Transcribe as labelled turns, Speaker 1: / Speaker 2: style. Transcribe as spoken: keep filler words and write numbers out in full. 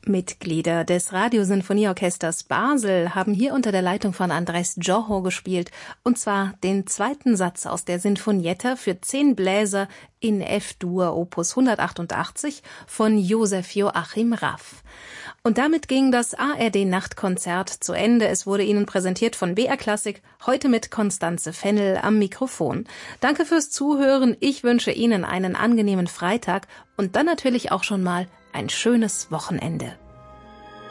Speaker 1: Mitglieder des Radiosinfonieorchesters Basel haben hier unter der Leitung von Andres Joho gespielt, und zwar den zweiten Satz aus der Sinfonietta für zehn Bläser in F-Dur Opus hundertachtundachtzig von Josef Joachim Raff. Und damit ging das A R D-Nachtkonzert zu Ende. Es wurde Ihnen präsentiert von B R Klassik, heute mit Constanze Fennel am Mikrofon. Danke fürs Zuhören. Ich wünsche Ihnen einen angenehmen Freitag und dann natürlich auch schon mal ein schönes Wochenende.